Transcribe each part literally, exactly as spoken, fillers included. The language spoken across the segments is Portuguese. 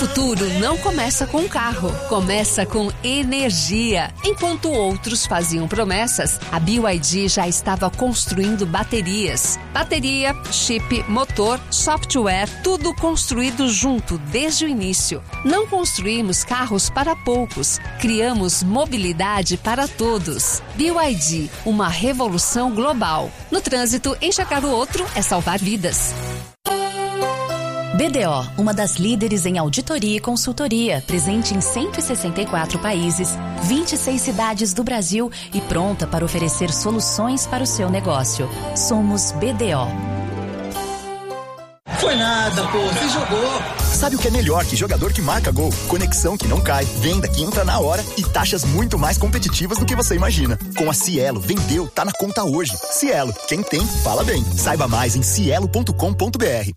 futuro não começa com carro, começa com energia. Enquanto outros faziam promessas, a B Y D já estava construindo baterias. Bateria, chip, motor, software, tudo construído junto desde o início. Não construímos carros para poucos, criamos mobilidade para todos. B Y D, uma revolução global. No trânsito, enxergar o outro é salvar vidas. B D O, uma das líderes em auditoria e consultoria, presente em cento e sessenta e quatro países, vinte e seis cidades do Brasil e pronta para oferecer soluções para o seu negócio. Somos B D O. Foi nada, pô, você jogou. Sabe o que é melhor que jogador que marca gol? Conexão que não cai, venda que entra na hora e taxas muito mais competitivas do que você imagina. Com a Cielo, vendeu, tá na conta hoje. Cielo, quem tem, fala bem. Saiba mais em cielo ponto com ponto br.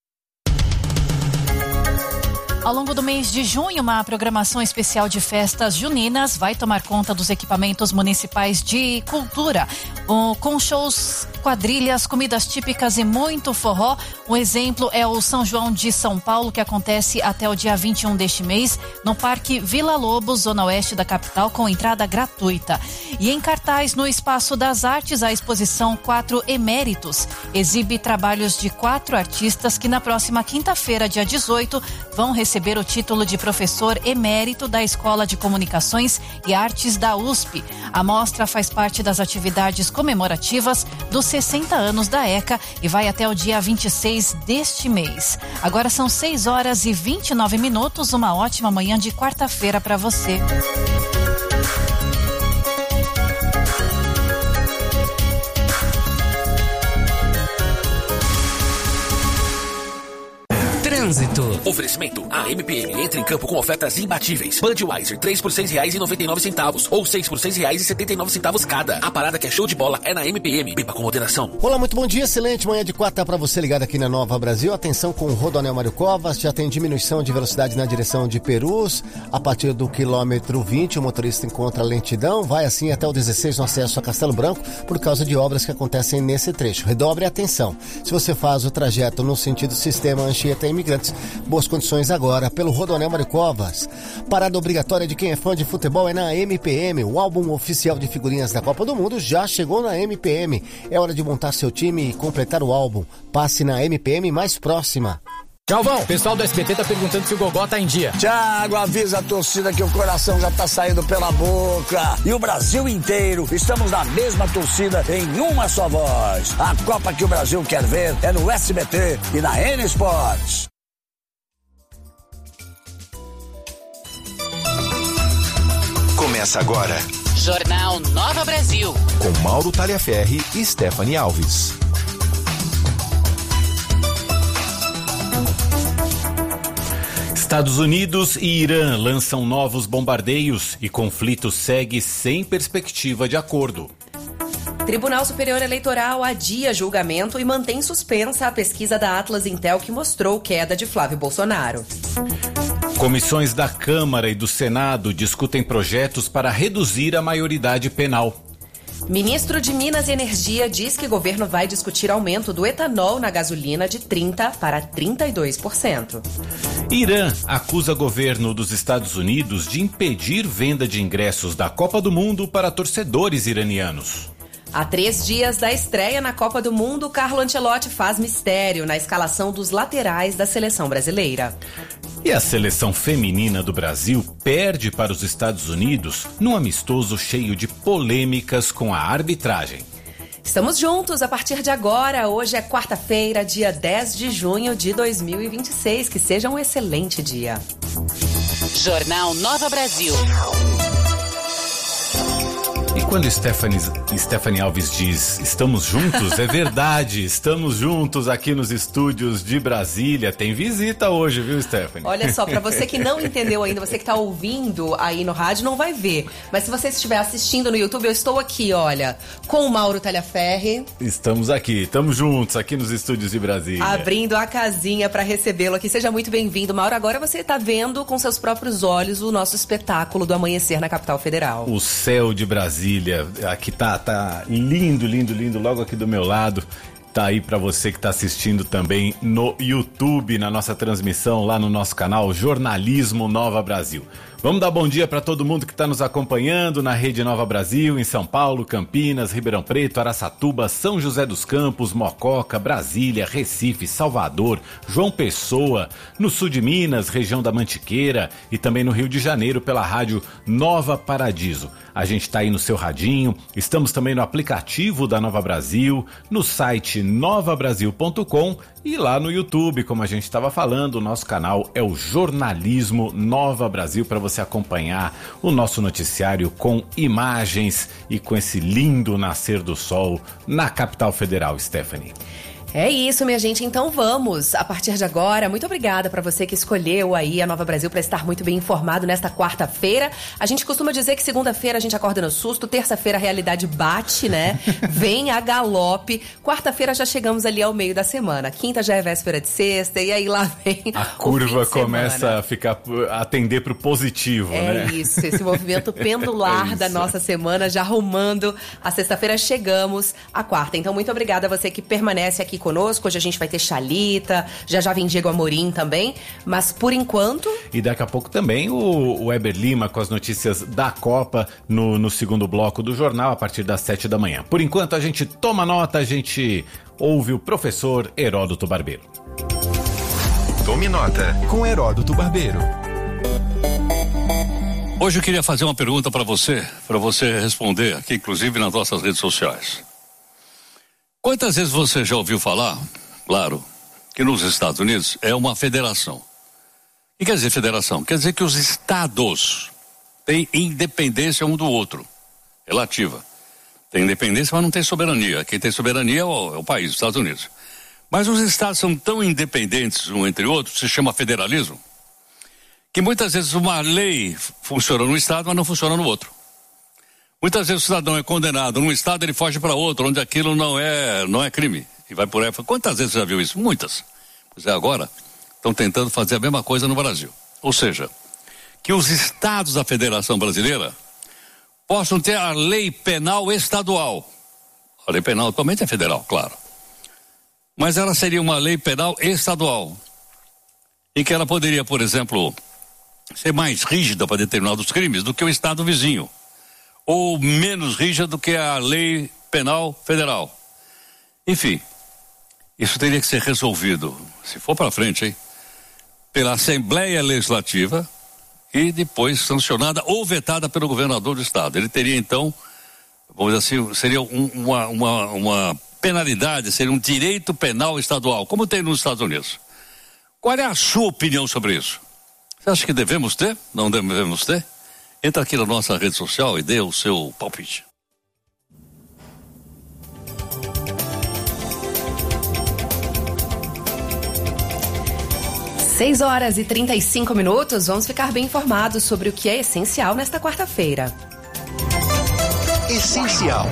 Ao longo do mês de junho, uma programação especial de festas juninas vai tomar conta dos equipamentos municipais de cultura, com shows, quadrilhas, comidas típicas e muito forró. Um exemplo é o São João de São Paulo, que acontece até o dia vinte e um deste mês, no Parque Vila Lobos, zona oeste da capital, com entrada gratuita. E em cartaz, no Espaço das Artes, a exposição Quatro Eméritos exibe trabalhos de quatro artistas que na próxima quinta-feira, dia dezoito, vão receber receber o título de professor emérito da Escola de Comunicações e Artes da U S P. A mostra faz parte das atividades comemorativas dos sessenta anos da ECA e vai até o dia vinte e seis deste mês. Agora são seis horas e vinte e nove minutos, uma ótima manhã de quarta-feira para você. Trânsito. Oferecimento. A M P M entra em campo com ofertas imbatíveis. Budweiser, três por seis reais e noventa e nove centavos ou seis por seis reais e setenta e nove centavos cada. A parada que é show de bola é na M P M. Beba com moderação. Olá, muito bom dia. Excelente manhã de quarta para você ligado aqui na Nova Brasil. Atenção com o Rodoanel Mário Covas. Já tem diminuição de velocidade na direção de Perus. A partir do quilômetro vinte, o motorista encontra lentidão. Vai assim até o dezesseis no acesso a Castelo Branco por causa de obras que acontecem nesse trecho. Redobre a atenção. Se você faz o trajeto no sentido sistema Anchieta Imigrantes, boas condições agora pelo Rodoanel Mário Covas. Parada obrigatória de quem é fã de futebol é na M P M. O álbum oficial de figurinhas da Copa do Mundo já chegou na M P M. É hora de montar seu time e completar o álbum. Passe na M P M mais próxima. Galvão, o pessoal do S B T tá perguntando se o Gogó tá em dia. Thiago, avisa a torcida que o coração já tá saindo pela boca. E o Brasil inteiro, estamos na mesma torcida em uma só voz. A Copa que o Brasil quer ver é no S B T e na N Sports. Começa agora. Jornal Nova Brasil. Com Mauro Talhaferri e Stephanie Alves. Estados Unidos e Irã lançam novos bombardeios e conflito segue sem perspectiva de acordo. Tribunal Superior Eleitoral adia julgamento e mantém suspensa a pesquisa da Atlas Intel que mostrou queda de Flávio Bolsonaro. Comissões da Câmara e do Senado discutem projetos para reduzir a maioridade penal. Ministro de Minas e Energia diz que o governo vai discutir aumento do etanol na gasolina de trinta por cento para trinta e dois por cento. Irã acusa governo dos Estados Unidos de impedir venda de ingressos da Copa do Mundo para torcedores iranianos. Há três dias da estreia na Copa do Mundo, Carlo Ancelotti faz mistério na escalação dos laterais da seleção brasileira. E a seleção feminina do Brasil perde para os Estados Unidos num amistoso cheio de polêmicas com a arbitragem. Estamos juntos a partir de agora. Hoje é quarta-feira, dia dez de junho de dois mil e vinte e seis. Que seja um excelente dia. Jornal Nova Brasil. E quando Stephanie, Stephanie Alves diz estamos juntos, é verdade, estamos juntos aqui nos estúdios de Brasília. Tem visita hoje, viu, Stephanie? Olha só, pra você que não entendeu ainda, você que tá ouvindo aí no rádio, não vai ver. Mas se você estiver assistindo no YouTube, eu estou aqui, olha, com o Mauro Talhaferri. Estamos aqui, estamos juntos aqui nos estúdios de Brasília. Abrindo a casinha pra recebê-lo aqui. Seja muito bem-vindo, Mauro. Agora você tá vendo com seus próprios olhos o nosso espetáculo do amanhecer na capital federal. O céu de Brasília. Aqui tá, tá lindo, lindo, lindo, logo aqui do meu lado. tá aí para você que está assistindo também no YouTube, na nossa transmissão lá no nosso canal Jornalismo Nova Brasil. Vamos dar bom dia para todo mundo que está nos acompanhando na Rede Nova Brasil, em São Paulo, Campinas, Ribeirão Preto, Araçatuba, São José dos Campos, Mococa, Brasília, Recife, Salvador, João Pessoa, no sul de Minas, região da Mantiqueira e também no Rio de Janeiro pela rádio Nova Paradiso. A gente está aí no seu radinho, estamos também no aplicativo da Nova Brasil, no site nova brasil ponto com e lá no YouTube, como a gente estava falando, o nosso canal é o Jornalismo Nova Brasil, para você acompanhar o nosso noticiário com imagens e com esse lindo nascer do sol na capital federal, Stephanie. É isso, minha gente. Então vamos, a partir de agora, muito obrigada para você que escolheu aí a Nova Brasil para estar muito bem informado nesta quarta-feira. A gente costuma dizer que segunda-feira a gente acorda no susto, terça-feira a realidade bate, né? Vem a galope. Quarta-feira já chegamos ali ao meio da semana. Quinta já é véspera de sexta e aí lá vem a curva começa a ficar a atender pro positivo, é né? É isso, esse movimento pendular é da nossa semana já arrumando a sexta-feira, chegamos à quarta. Então muito obrigada a você que permanece aqui conosco. Hoje a gente vai ter Chalita, já já vem Diego Amorim também, mas por enquanto... E daqui a pouco também o, o Weber Lima com as notícias da Copa no, no segundo bloco do jornal, a partir das sete da manhã. Por enquanto a gente toma nota, a gente ouve o professor Heródoto Barbeiro. Tome nota com Heródoto Barbeiro. Hoje eu queria fazer uma pergunta para você, para você responder aqui, inclusive nas nossas redes sociais. Quantas vezes você já ouviu falar, claro, que nos Estados Unidos é uma federação? O que quer dizer federação? Quer dizer que os estados têm independência um do outro, relativa. Tem independência, mas não tem soberania. Quem tem soberania é o, é o país, os Estados Unidos. Mas os estados são tão independentes um entre outros, se chama federalismo, que muitas vezes uma lei funciona num estado, mas não funciona no outro. Muitas vezes o cidadão é condenado num estado, ele foge para outro, onde aquilo não é, não é crime. E vai por aí. Quantas vezes você já viu isso? Muitas. Pois é, agora estão tentando fazer a mesma coisa no Brasil. Ou seja, que os estados da Federação Brasileira possam ter a lei penal estadual. A lei penal atualmente é federal, claro. Mas ela seria uma lei penal estadual. Em que ela poderia, por exemplo, ser mais rígida para determinados crimes do que o estado vizinho. Ou menos rígida do que a lei penal federal. Enfim, isso teria que ser resolvido, se for para frente, hein, pela Assembleia Legislativa e depois sancionada ou vetada pelo governador do estado. Ele teria então, vamos dizer assim, seria um, uma, uma, uma penalidade, seria um direito penal estadual, como tem nos Estados Unidos. Qual é a sua opinião sobre isso? Você acha que devemos ter? Não devemos ter? Entra aqui na nossa rede social e dê o seu palpite. seis horas e trinta e cinco minutos, vamos ficar bem informados sobre o que é essencial nesta quarta-feira. Essencial.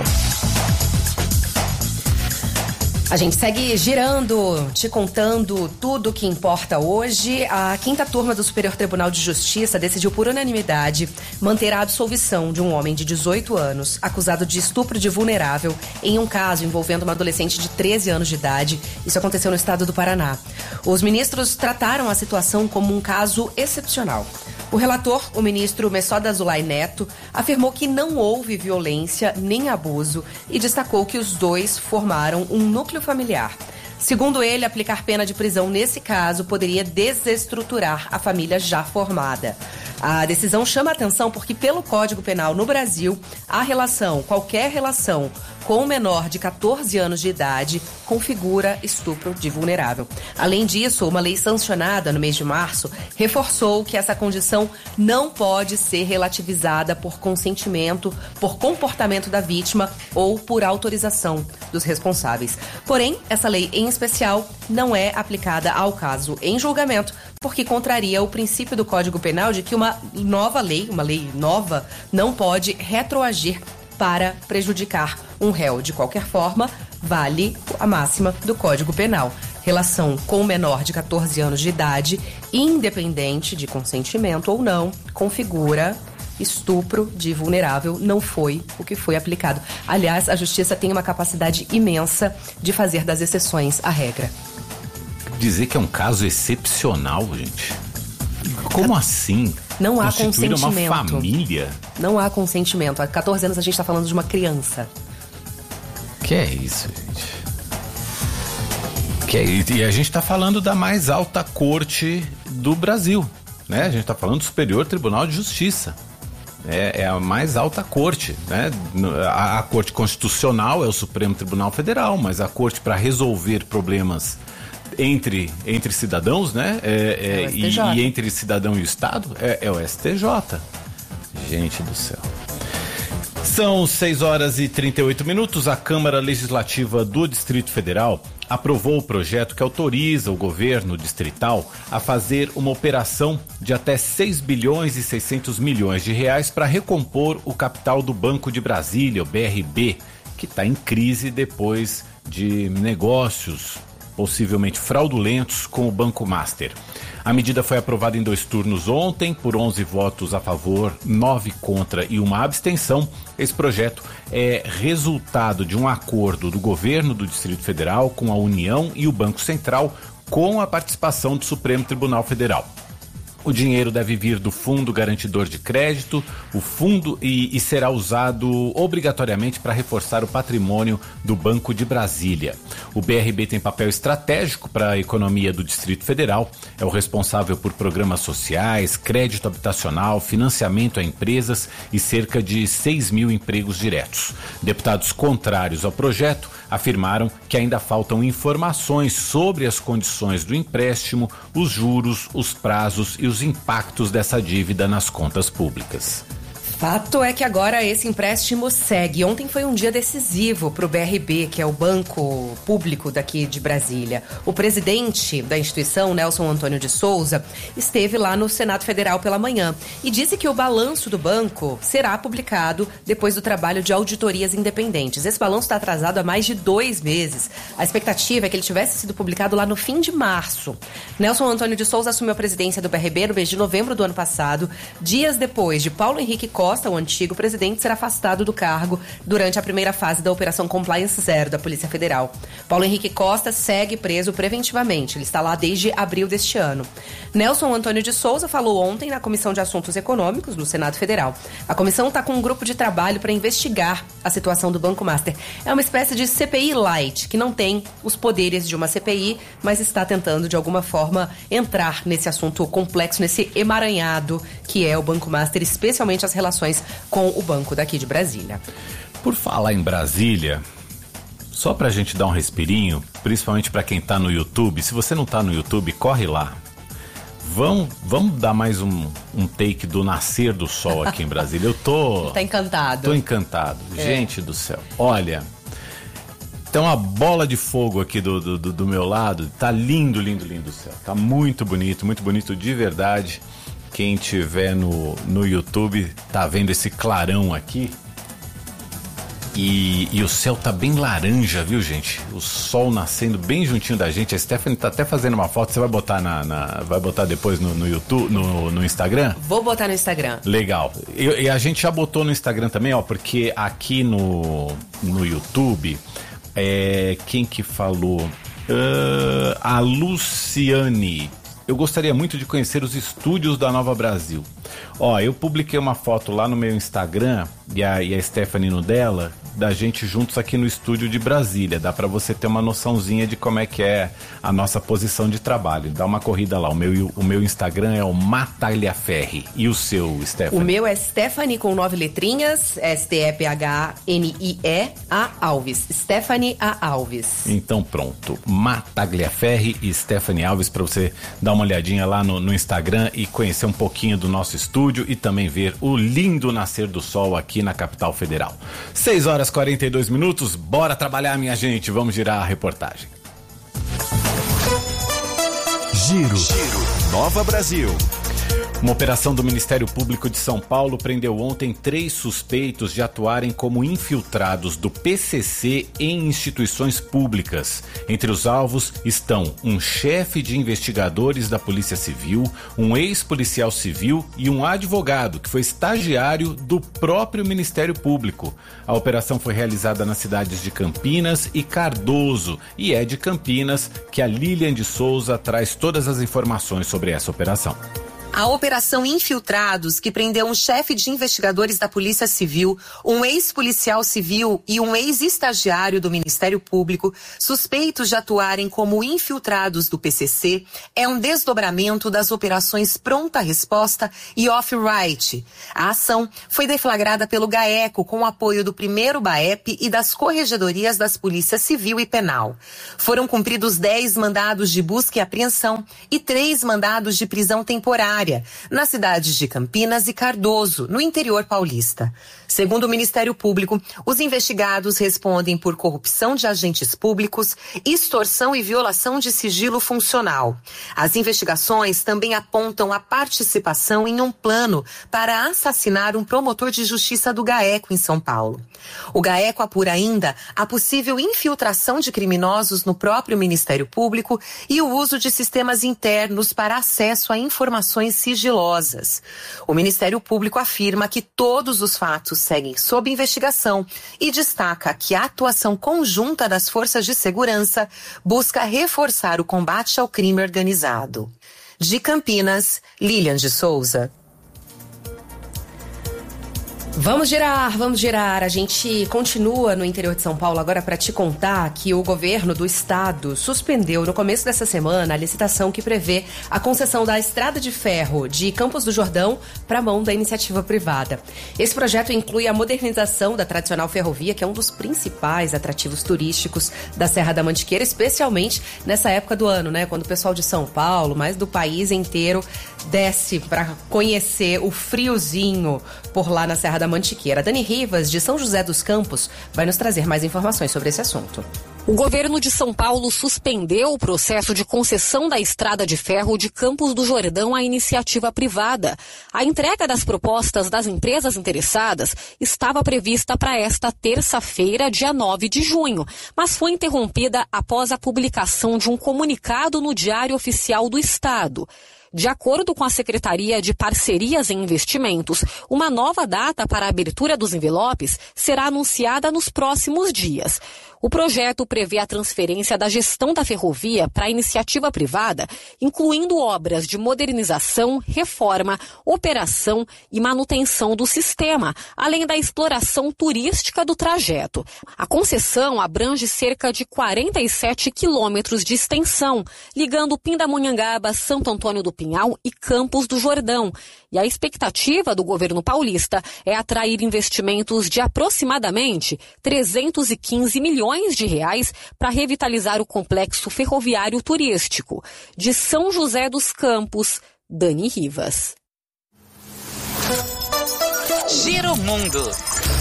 A gente segue girando, te contando tudo o que importa hoje. A quinta turma do Superior Tribunal de Justiça decidiu por unanimidade manter a absolvição de um homem de dezoito anos, acusado de estupro de vulnerável em um caso envolvendo uma adolescente de treze anos de idade. Isso aconteceu no estado do Paraná. Os ministros trataram a situação como um caso excepcional. O relator, o ministro Messoda Azulay Neto, afirmou que não houve violência nem abuso e destacou que os dois formaram um núcleo familiar. Segundo ele, aplicar pena de prisão nesse caso poderia desestruturar a família já formada. A decisão chama a atenção porque, pelo Código Penal no Brasil, a relação, qualquer relação com um menor de catorze anos de idade configura estupro de vulnerável. Além disso, uma lei sancionada no mês de março reforçou que essa condição não pode ser relativizada por consentimento, por comportamento da vítima ou por autorização dos responsáveis. Porém, essa lei em especial não é aplicada ao caso em julgamento, porque contraria o princípio do Código Penal de que uma nova lei, uma lei nova, não pode retroagir para prejudicar um réu. De qualquer forma, vale a máxima do Código Penal. Relação com menor de catorze anos de idade, independente de consentimento ou não, configura estupro de vulnerável não foi o que foi aplicado. Aliás, a justiça tem uma capacidade imensa de fazer das exceções a regra. Dizer que é um caso excepcional, gente. Como assim? Não há Constituir consentimento. uma família? Não há consentimento. Há catorze anos a gente está falando de uma criança. Que é isso, gente? Que é, e a gente está falando da mais alta corte do Brasil, né? A gente está falando do Superior Tribunal de Justiça. É, é a mais alta corte, né? A, a Corte Constitucional é o Supremo Tribunal Federal, mas a corte para resolver problemas entre, entre cidadãos, né? É, é, e, e entre cidadão e o Estado é, é o S T J. Gente do céu. São seis horas e trinta e oito minutos. A Câmara Legislativa do Distrito Federal aprovou o projeto que autoriza o governo distrital a fazer uma operação de até seis bilhões e seiscentos milhões de reais para recompor o capital do Banco de Brasília, o B R B, que está em crise depois de negócios possivelmente fraudulentos com o Banco Master. A medida foi aprovada em dois turnos ontem, por onze votos a favor, nove contra e uma abstenção. Esse projeto é resultado de um acordo do governo do Distrito Federal com a União e o Banco Central, com a participação do Supremo Tribunal Federal. O dinheiro deve vir do Fundo Garantidor de Crédito, o fundo e, e será usado obrigatoriamente para reforçar o patrimônio do Banco de Brasília. O B R B tem papel estratégico para a economia do Distrito Federal, é o responsável por programas sociais, crédito habitacional, financiamento a empresas e cerca de seis mil empregos diretos. Deputados contrários ao projeto afirmaram que ainda faltam informações sobre as condições do empréstimo, os juros, os prazos e os impactos dessa dívida nas contas públicas. Fato é que agora esse empréstimo segue. Ontem foi um dia decisivo para o B R B, que é o banco público daqui de Brasília. O presidente da instituição, Nelson Antônio de Souza, esteve lá no Senado Federal pela manhã e disse que o balanço do banco será publicado depois do trabalho de auditorias independentes. Esse balanço está atrasado há mais de dois meses. A expectativa é que ele tivesse sido publicado lá no fim de março. Nelson Antônio de Souza assumiu a presidência do B R B no mês de novembro do ano passado, dias depois de Paulo Henrique Costa, o antigo presidente, ser afastado do cargo durante a primeira fase da Operação Compliance Zero da Polícia Federal. Paulo Henrique Costa segue preso preventivamente. Ele está lá desde abril deste ano. Nelson Antônio de Souza falou ontem na Comissão de Assuntos Econômicos do Senado Federal. A comissão está com um grupo de trabalho para investigar a situação do Banco Master. É uma espécie de C P I light, que não tem os poderes de uma C P I, mas está tentando, de alguma forma, entrar nesse assunto complexo, nesse emaranhado que é o Banco Master, especialmente as relações com o banco daqui de Brasília. Por falar em Brasília, só pra gente dar um respirinho, principalmente pra quem tá no YouTube, se você não tá no YouTube, corre lá. Vamos, vamos dar mais um, um take do nascer do sol aqui em Brasília. Eu tô... Tá encantado. Tô encantado. É. Gente do céu. Olha, tem uma bola de fogo aqui do, do, do meu lado. Tá lindo, lindo, lindo o céu. Tá muito bonito, muito bonito de verdade. Quem tiver no, no YouTube tá vendo esse clarão aqui. E, e o céu tá bem laranja, viu, gente? O sol nascendo bem juntinho da gente. A Stephanie tá até fazendo uma foto. Você vai botar na, na vai botar depois no, no YouTube, no, no Instagram? Vou botar no Instagram. Legal. E, e a gente já botou no Instagram também, ó, porque aqui no, no YouTube, é, quem que falou? Uh, a Luciane. Eu gostaria muito de conhecer os estúdios da Nova Brasil. Ó, eu publiquei uma foto lá no meu Instagram, e a, e a Stephanie no dela, da gente juntos aqui no estúdio de Brasília. Dá pra você ter uma noçãozinha de como é que é a nossa posição de trabalho. Dá uma corrida lá. O meu, o meu Instagram é o Matagliaferri. E o seu, Stephanie? O meu é Stephanie com nove letrinhas, S T E P H N I E A Alves. Stephanie A. Alves. Então pronto. Matagliaferri e Stephanie Alves, pra você dar uma olhadinha lá no, no Instagram e conhecer um pouquinho do nosso estúdio e também ver o lindo nascer do sol aqui na capital federal. seis horas e quarenta e dois minutos, bora trabalhar, minha gente, vamos girar a reportagem. Giro, Giro. Nova Brasil. Uma operação do Ministério Público de São Paulo prendeu ontem três suspeitos de atuarem como infiltrados do P C C em instituições públicas. Entre os alvos estão um chefe de investigadores da Polícia Civil, um ex-policial civil e um advogado que foi estagiário do próprio Ministério Público. A operação foi realizada nas cidades de Campinas e Cardoso e é de Campinas que a Lilian de Souza traz todas as informações sobre essa operação. A Operação Infiltrados, que prendeu um chefe de investigadores da Polícia Civil, um ex-policial civil e um ex-estagiário do Ministério Público, suspeitos de atuarem como infiltrados do P C C, é um desdobramento das operações Pronta Resposta e Off-Right. A ação foi deflagrada pelo GAECO com o apoio do primeiro BAEP e das corregedorias das Polícias Civil e Penal. Foram cumpridos dez mandados de busca e apreensão e três mandados de prisão temporária nas cidades de Campinas e Cardoso, no interior paulista. Segundo o Ministério Público, os investigados respondem por corrupção de agentes públicos, extorsão e violação de sigilo funcional. As investigações também apontam a participação em um plano para assassinar um promotor de justiça do GAECO em São Paulo. O GAECO apura ainda a possível infiltração de criminosos no próprio Ministério Público e o uso de sistemas internos para acesso a informações sigilosas. O Ministério Público afirma que todos os fatos seguem sob investigação e destaca que a atuação conjunta das forças de segurança busca reforçar o combate ao crime organizado. De Campinas, Lilian de Souza. Vamos girar, vamos girar. A gente continua no interior de São Paulo agora para te contar que o governo do estado suspendeu no começo dessa semana a licitação que prevê a concessão da estrada de ferro de Campos do Jordão para a mão da iniciativa privada. Esse projeto inclui a modernização da tradicional ferrovia, que é um dos principais atrativos turísticos da Serra da Mantiqueira, especialmente nessa época do ano, né? Quando o pessoal de São Paulo, mais do país inteiro, desce para conhecer o friozinho por lá na Serra da Mantiqueira. Dani Rivas, de São José dos Campos, vai nos trazer mais informações sobre esse assunto. O governo de São Paulo suspendeu o processo de concessão da estrada de ferro de Campos do Jordão à iniciativa privada. A entrega das propostas das empresas interessadas estava prevista para esta terça-feira, dia nove de junho, mas foi interrompida após a publicação de um comunicado no Diário Oficial do Estado. De acordo com a Secretaria de Parcerias e Investimentos, uma nova data para a abertura dos envelopes será anunciada nos próximos dias. O projeto prevê a transferência da gestão da ferrovia para a iniciativa privada, incluindo obras de modernização, reforma, operação e manutenção do sistema, além da exploração turística do trajeto. A concessão abrange cerca de quarenta e sete quilômetros de extensão, ligando Pindamonhangaba, Santo Antônio do Pinhal e Campos do Jordão. E a expectativa do governo paulista é atrair investimentos de aproximadamente trezentos e quinze milhões de reais para revitalizar o complexo ferroviário turístico. De São José dos Campos, Dani Rivas. Giro Mundo.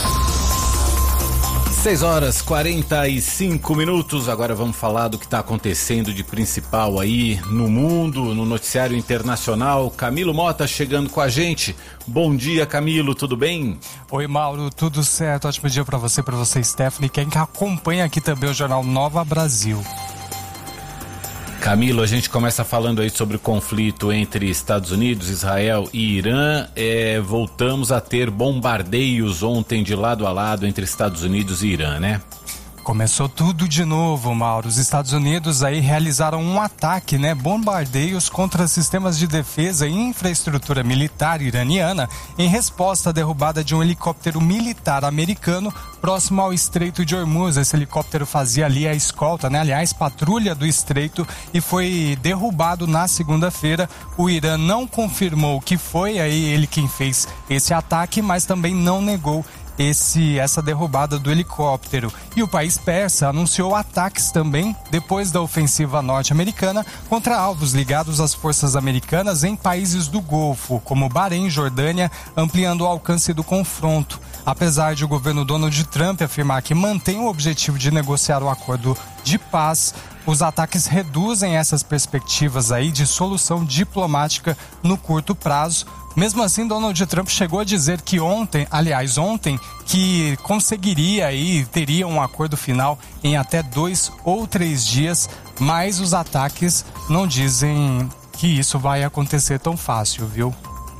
seis horas e quarenta e cinco minutos, agora vamos falar do que está acontecendo de principal aí no mundo, no noticiário internacional. Camilo Mota chegando com a gente. Bom dia, Camilo, tudo bem? Oi, Mauro, tudo certo? Ótimo dia para você, para você, Stephanie, quem acompanha aqui também o Jornal Nova Brasil. Camilo, a gente começa falando aí sobre o conflito entre Estados Unidos, Israel e Irã. É, voltamos a ter bombardeios ontem de lado a lado entre Estados Unidos e Irã, né? Começou tudo de novo, Mauro. Os Estados Unidos aí realizaram um ataque, né? Bombardeios contra sistemas de defesa e infraestrutura militar iraniana em resposta à derrubada de um helicóptero militar americano próximo ao Estreito de Hormuz. Esse helicóptero fazia ali a escolta, né? Aliás, patrulha do Estreito, e foi derrubado na segunda-feira. O Irã não confirmou que foi aí ele quem fez esse ataque, mas também não negou Esse, essa derrubada do helicóptero. E o país persa anunciou ataques também depois da ofensiva norte-americana contra alvos ligados às forças americanas em países do Golfo, como Bahrein e Jordânia, ampliando o alcance do confronto. Apesar de o governo Donald Trump afirmar que mantém o objetivo de negociar o acordo de paz, os ataques reduzem essas perspectivas aí de solução diplomática no curto prazo. Mesmo assim, Donald Trump chegou a dizer que ontem, aliás, ontem, que conseguiria aí, teria um acordo final em até dois ou três dias, mas os ataques não dizem que isso vai acontecer tão fácil, viu?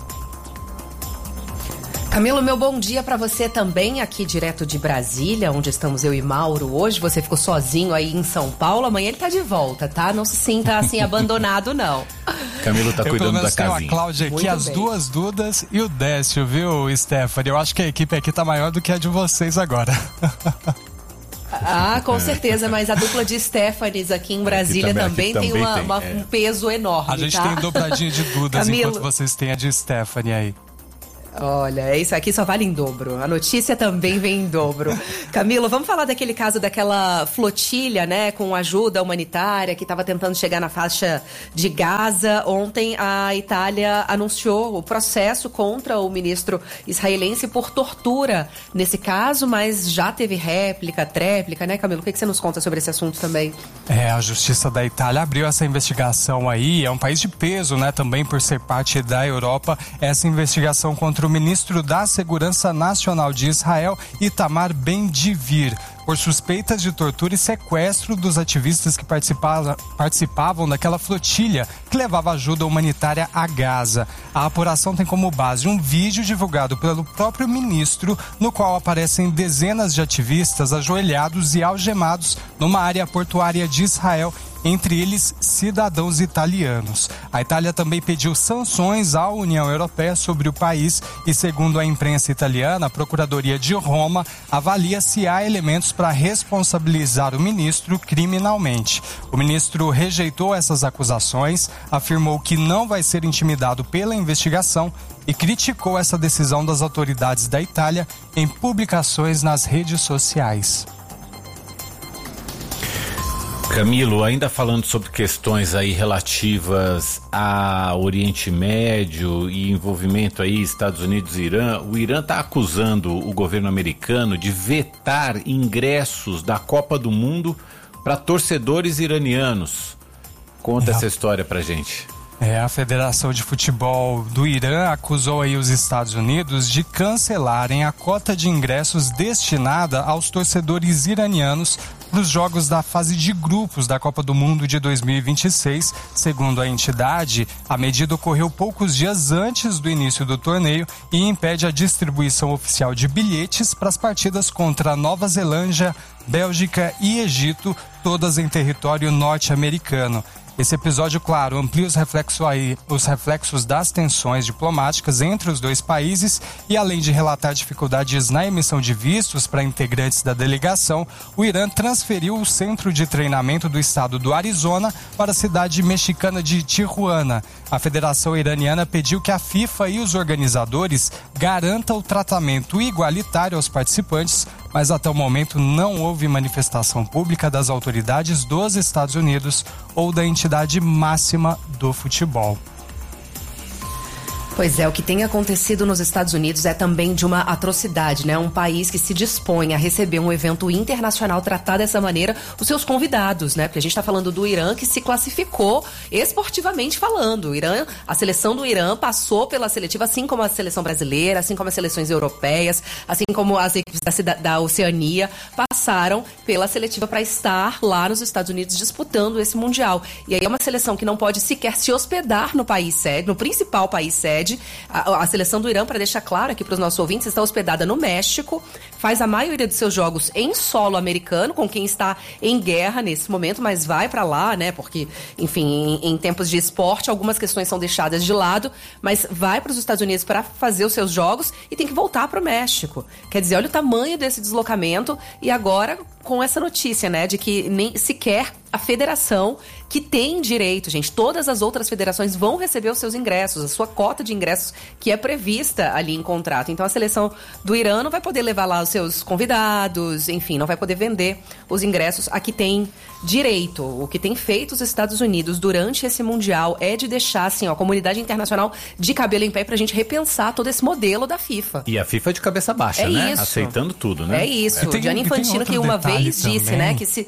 Camilo, meu bom dia para você também, aqui direto de Brasília, onde estamos eu e Mauro hoje. Você ficou sozinho aí em São Paulo, amanhã ele tá de volta, tá? Não se sinta assim abandonado, não. Camilo tá eu, cuidando da casinha. casinha. Eu tenho a Cláudia aqui, Muito as bem. duas Dudas e o Décio, viu, Stephanie? Eu acho que a equipe aqui tá maior do que a de vocês agora. Ah, com certeza, mas a dupla de Stephanies aqui em Brasília também, também, também tem, uma, tem, uma, é. um peso enorme, A gente tá? tem dobradinha de Dudas, Camilo. enquanto vocês têm a de Stephanie aí. Olha, isso aqui só vale em dobro. A notícia também vem em dobro. Camilo, vamos falar daquele caso daquela flotilha, né, com ajuda humanitária que estava tentando chegar na faixa de Gaza. Ontem a Itália anunciou o processo contra o ministro israelense por tortura nesse caso, mas já teve réplica, tréplica, né, Camilo? O que, que você nos conta sobre esse assunto também? É, a Justiça da Itália abriu essa investigação aí, é um país de peso, né, também por ser parte da Europa, essa investigação contra o ministro da Segurança Nacional de Israel, Itamar Ben-Gvir, por suspeitas de tortura e sequestro dos ativistas que participavam, participavam daquela flotilha que levava ajuda humanitária a Gaza. A apuração tem como base um vídeo divulgado pelo próprio ministro, no qual aparecem dezenas de ativistas ajoelhados e algemados numa área portuária de Israel, entre eles cidadãos italianos. A Itália também pediu sanções à União Europeia sobre o país e, segundo a imprensa italiana, a Procuradoria de Roma avalia se há elementos para responsabilizar o ministro criminalmente. O ministro rejeitou essas acusações, afirmou que não vai ser intimidado pela investigação e criticou essa decisão das autoridades da Itália em publicações nas redes sociais. Camilo, ainda falando sobre questões aí relativas ao Oriente Médio e envolvimento aí Estados Unidos e Irã, o Irã está acusando o governo americano de vetar ingressos da Copa do Mundo para torcedores iranianos. Conta É. essa história pra gente. É, a Federação de Futebol do Irã acusou aí os Estados Unidos de cancelarem a cota de ingressos destinada aos torcedores iranianos para os jogos da fase de grupos da Copa do Mundo de dois mil e vinte e seis. Segundo a entidade, a medida ocorreu poucos dias antes do início do torneio e impede a distribuição oficial de bilhetes para as partidas contra Nova Zelândia, Bélgica e Egito, todas em território norte-americano. Esse episódio, claro, amplia os reflexos, aí, os reflexos das tensões diplomáticas entre os dois países e, além de relatar dificuldades na emissão de vistos para integrantes da delegação, o Irã transferiu o centro de treinamento do estado do Arizona para a cidade mexicana de Tijuana. A Federação Iraniana pediu que a FIFA e os organizadores garantam o tratamento igualitário aos participantes, mas até o momento não houve manifestação pública das autoridades dos Estados Unidos ou da entidade máxima do futebol. Pois é, o que tem acontecido nos Estados Unidos é também de uma atrocidade, né? Um país que se dispõe a receber um evento internacional, tratar dessa maneira os seus convidados, né? Porque a gente está falando do Irã, que se classificou esportivamente falando. O Irã, a seleção do Irã passou pela seletiva, assim como a seleção brasileira, assim como as seleções europeias, assim como as equipes da, cida- da Oceania, passaram pela seletiva para estar lá nos Estados Unidos disputando esse Mundial. E aí é uma seleção que não pode sequer se hospedar no país sede, no principal país sede. A, a seleção do Irã, para deixar claro aqui para os nossos ouvintes, está hospedada no México, faz a maioria dos seus jogos em solo americano, com quem está em guerra nesse momento, mas vai para lá, né? Porque, enfim, em, em tempos de esporte, algumas questões são deixadas de lado, mas vai para os Estados Unidos para fazer os seus jogos e tem que voltar para o México. Quer dizer, olha o tamanho desse deslocamento e agora com essa notícia, né, de que nem sequer a federação que tem direito, gente, todas as outras federações vão receber os seus ingressos, a sua cota de ingressos que é prevista ali em contrato. Então a seleção do Irã não vai poder levar lá os seus convidados, enfim, não vai poder vender os ingressos a que tem direito. O que tem feito os Estados Unidos durante esse Mundial é de deixar, assim, ó, a comunidade internacional de cabelo em pé pra gente repensar todo esse modelo da FIFA. E a FIFA de cabeça baixa, É né? isso. Aceitando tudo, né? É isso. É, tem- Gianni tem Infantino outro que uma detalhe vez disse, também. né, que se...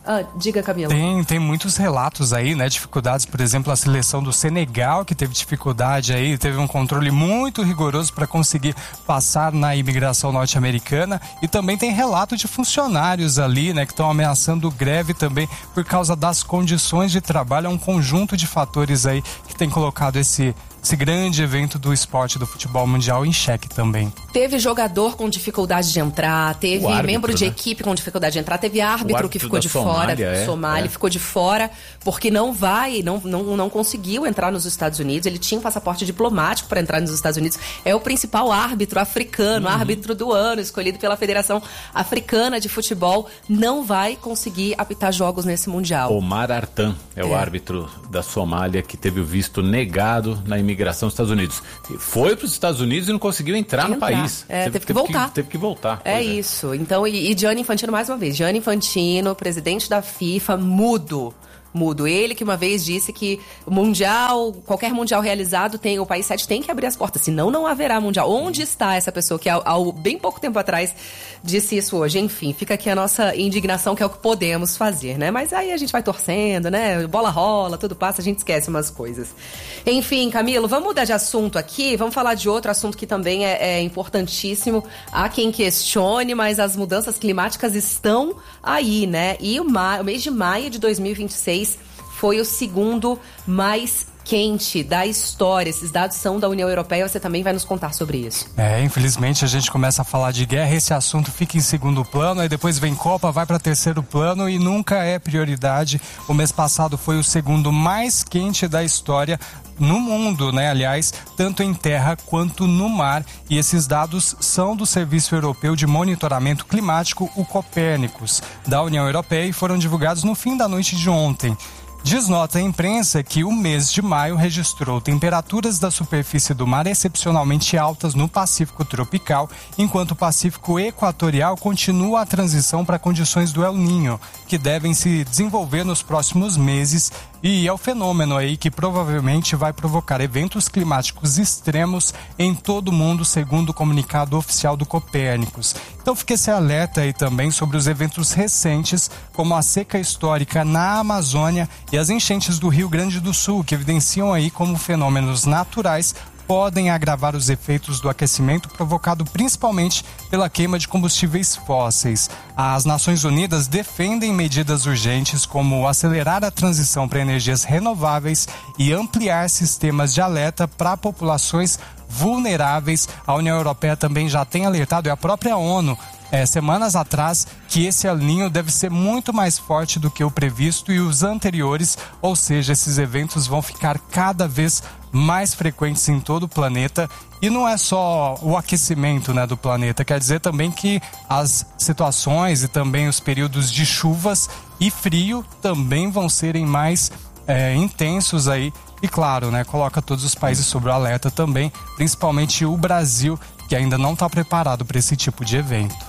Ah, diga, Camila. Tem, tem muitos relatos aí, né? Dificuldades, por exemplo, a seleção do Senegal, que teve dificuldade aí, teve um controle muito rigoroso para conseguir passar na imigração norte-americana. E também tem relato de funcionários ali, né? Que estão ameaçando greve também por causa das condições de trabalho. É um conjunto de fatores aí que tem colocado esse... esse grande evento do esporte do futebol mundial em xeque também. Teve jogador com dificuldade de entrar, teve árbitro, membro de né? equipe com dificuldade de entrar, teve árbitro, árbitro que ficou de Somália, fora, é, Somália é. ficou de fora, porque não vai, não, não, não conseguiu entrar nos Estados Unidos, ele tinha um passaporte diplomático para entrar nos Estados Unidos, é o principal árbitro africano, Uhum. árbitro do ano, escolhido pela Federação Africana de Futebol, não vai conseguir apitar jogos nesse Mundial. Omar Artan é, é o árbitro da Somália que teve o visto negado na imigração dos Estados Unidos. Foi para os Estados Unidos e não conseguiu entrar, entrar. no país. É, teve, teve que voltar. Que, teve que voltar. É, é isso. Então, e, e Gianni Infantino, mais uma vez, Gianni Infantino, presidente da FIFA, mudo. Mudo. Ele que uma vez disse que o mundial, qualquer mundial realizado, tem, o país sede tem que abrir as portas, senão não haverá mundial. Onde está essa pessoa que há, há bem pouco tempo atrás disse isso hoje? Enfim, fica aqui a nossa indignação, que é o que podemos fazer, né? Mas aí a gente vai torcendo, né? Bola rola, tudo passa, a gente esquece umas coisas. Enfim, Camilo, vamos mudar de assunto aqui, vamos falar de outro assunto que também é, é importantíssimo. Há quem questione, mas as mudanças climáticas estão aí, né? E o, ma- o mês de maio de dois mil e vinte e seis foi o segundo mais quente da história. Esses dados são da União Europeia, você também vai nos contar sobre isso. É, infelizmente a gente começa a falar de guerra, esse assunto fica em segundo plano, aí depois vem Copa, vai para terceiro plano e nunca é prioridade. O mês passado foi o segundo mais quente da história no mundo, né? Aliás, tanto em terra quanto no mar. E esses dados são do Serviço Europeu de Monitoramento Climático, o Copérnicos, da União Europeia, e foram divulgados no fim da noite de ontem. Diz nota a imprensa que o mês de maio registrou temperaturas da superfície do mar excepcionalmente altas no Pacífico tropical, enquanto o Pacífico equatorial continua a transição para condições do El Niño, que devem se desenvolver nos próximos meses, e é o fenômeno aí que provavelmente vai provocar eventos climáticos extremos em todo o mundo, segundo o comunicado oficial do Copérnicos. Então fica esse alerta aí também sobre os eventos recentes, como a seca histórica na Amazônia e as enchentes do Rio Grande do Sul, que evidenciam aí como fenômenos naturais podem agravar os efeitos do aquecimento provocado principalmente pela queima de combustíveis fósseis. As Nações Unidas defendem medidas urgentes como acelerar a transição para energias renováveis e ampliar sistemas de alerta para populações vulneráveis. A União Europeia também já tem alertado, e a própria ONU, É, semanas atrás, que esse El Niño deve ser muito mais forte do que o previsto e os anteriores, ou seja, esses eventos vão ficar cada vez mais frequentes em todo o planeta. E não é só o aquecimento, né, do planeta, quer dizer também que as situações e também os períodos de chuvas e frio também vão serem mais é, intensos aí. E claro, né, coloca todos os países sob o alerta também, principalmente o Brasil, que ainda não está preparado para esse tipo de evento.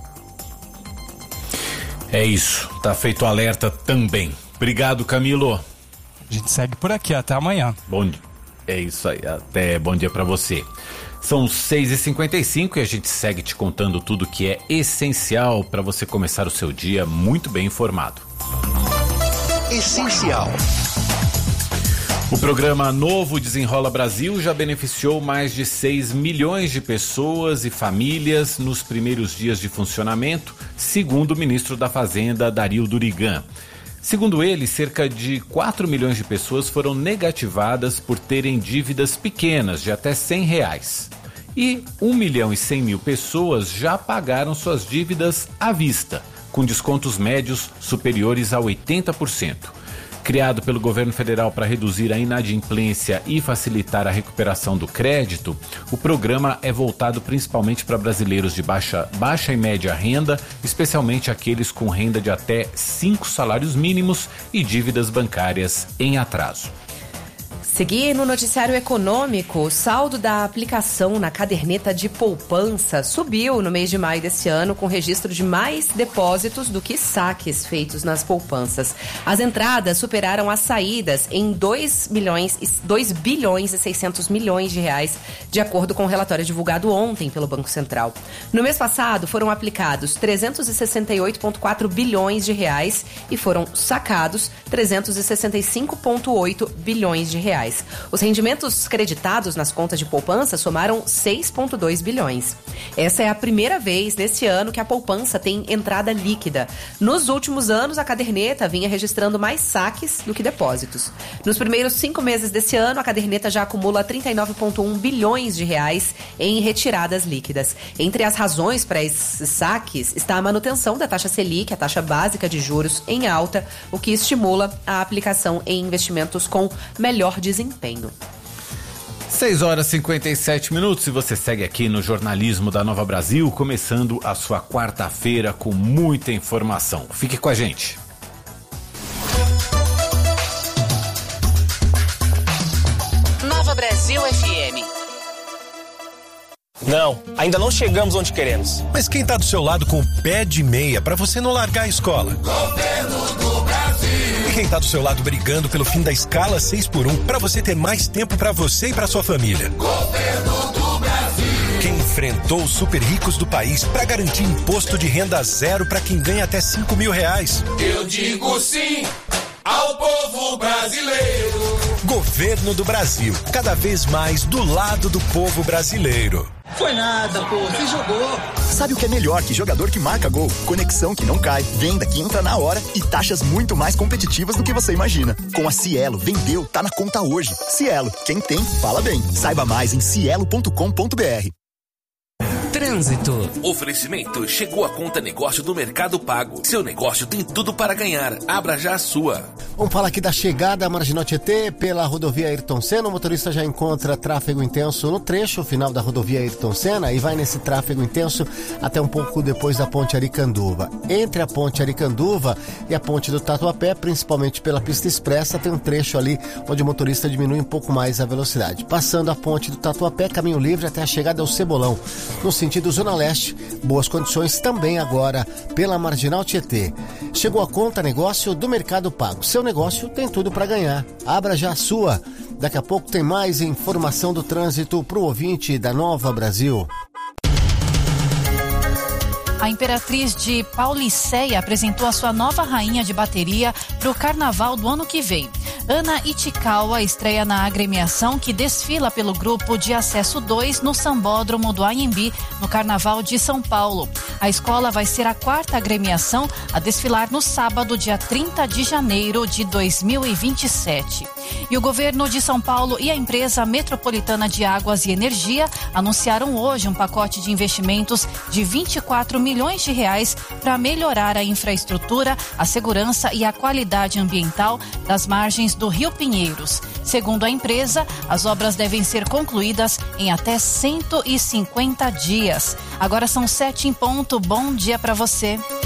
É isso, tá feito o alerta também. Obrigado, Camilo. A gente segue por aqui, até amanhã. Bom dia. É isso aí, até bom dia pra você. São seis e cinquenta e cinco e a gente segue te contando tudo que é essencial para você começar o seu dia muito bem informado. Essencial. O programa Novo Desenrola Brasil já beneficiou mais de seis milhões de pessoas e famílias nos primeiros dias de funcionamento, segundo o ministro da Fazenda, Dario Durigan. Segundo ele, cerca de quatro milhões de pessoas foram negativadas por terem dívidas pequenas, de até cem reais. E um milhão e cem mil pessoas já pagaram suas dívidas à vista, com descontos médios superiores a oitenta por cento. Criado pelo governo federal para reduzir a inadimplência e facilitar a recuperação do crédito, o programa é voltado principalmente para brasileiros de baixa, baixa e média renda, especialmente aqueles com renda de até cinco salários mínimos e dívidas bancárias em atraso. Seguir no noticiário econômico, o saldo da aplicação na caderneta de poupança subiu no mês de maio desse ano, com registro de mais depósitos do que saques feitos nas poupanças. As entradas superaram as saídas em dois bilhões e seiscentos milhões de reais, de acordo com o relatório divulgado ontem pelo Banco Central. No mês passado, foram aplicados trezentos e sessenta e oito vírgula quatro bilhões de reais e foram sacados trezentos e sessenta e cinco vírgula oito bilhões de reais. Os rendimentos creditados nas contas de poupança somaram seis vírgula dois bilhões. Essa é a primeira vez neste ano que a poupança tem entrada líquida. Nos últimos anos, a caderneta vinha registrando mais saques do que depósitos. Nos primeiros cinco meses desse ano, a caderneta já acumula trinta e nove vírgula um bilhões de reais em retiradas líquidas. Entre as razões para esses saques está a manutenção da taxa Selic, a taxa básica de juros, em alta, o que estimula a aplicação em investimentos com melhor desempenho. seis horas e cinquenta e sete minutos e você segue aqui no Jornalismo da Nova Brasil, começando a sua quarta-feira com muita informação. Fique com a gente. Nova Brasil F M. Não, ainda não chegamos onde queremos. Mas quem tá do seu lado com o pé de meia pra você não largar a escola? Governo do Brasil. E quem tá do seu lado brigando pelo fim da escala seis por um pra você ter mais tempo pra você e pra sua família? Governo do Brasil. Quem enfrentou os super ricos do país pra garantir imposto de renda zero pra quem ganha até cinco mil reais? Eu digo sim ao povo brasileiro. Governo do Brasil, cada vez mais do lado do povo brasileiro. Foi nada, pô, você jogou. Sabe o que é melhor que jogador que marca gol? Conexão que não cai, venda que entra na hora e taxas muito mais competitivas do que você imagina. Com a Cielo, vendeu, tá na conta hoje. Cielo, quem tem, fala bem. Saiba mais em cielo ponto com ponto br. Trânsito. Oferecimento. Chegou a conta negócio do Mercado Pago. Seu negócio tem tudo para ganhar. Abra já a sua. Vamos falar aqui da chegada à Marginal Tietê pela rodovia Ayrton Senna. O motorista já encontra tráfego intenso no trecho final da rodovia Ayrton Senna e vai nesse tráfego intenso até um pouco depois da ponte Aricanduva. Entre a ponte Aricanduva e a ponte do Tatuapé, principalmente pela pista expressa, tem um trecho ali onde o motorista diminui um pouco mais a velocidade. Passando a ponte do Tatuapé, caminho livre até a chegada ao Cebolão. No sentido Zona Leste, boas condições também agora pela Marginal Tietê. Chegou a conta negócio do Mercado Pago. Seu negócio tem tudo para ganhar. Abra já a sua. Daqui a pouco tem mais informação do trânsito para o ouvinte da Nova Brasil. A Imperatriz de Pauliceia apresentou a sua nova rainha de bateria para o carnaval do ano que vem. Ana Itikawa estreia na agremiação que desfila pelo grupo de acesso dois no Sambódromo do Anhembi, no Carnaval de São Paulo. A escola vai ser a quarta agremiação a desfilar no sábado, dia trinta de janeiro de dois mil e vinte e sete. E o governo de São Paulo e a empresa Metropolitana de Águas e Energia anunciaram hoje um pacote de investimentos de vinte e quatro milhões de reais para melhorar a infraestrutura, a segurança e a qualidade ambiental das margens do Rio Pinheiros. Segundo a empresa, as obras devem ser concluídas em até cento e cinquenta dias. Agora são sete em ponto. Bom dia para você.